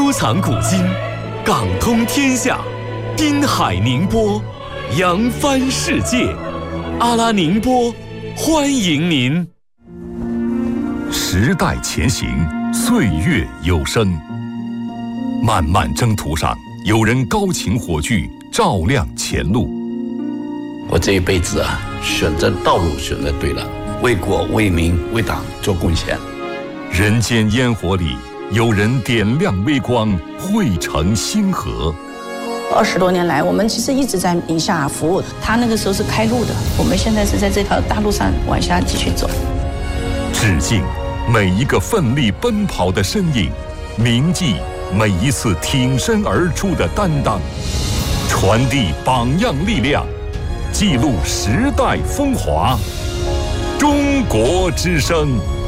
收藏古今，港通天下，滨海宁波，扬帆世界。阿拉宁波，欢迎您。 时代前行，岁月有声。漫漫征途上，有人高擎火炬，照亮前路。 我这一辈子选择道路选择对了，为国为民为党做贡献。 人间烟火里，有人点亮微光，汇成星河。 20多年来，我们其实一直在宁夏服务。他那个时候是开路的，我们现在是在这条大路上往下继续走。 致敬每一个奋力奔跑的身影，铭记每一次挺身而出的担当，传递榜样力量，记录时代风华。中国之声。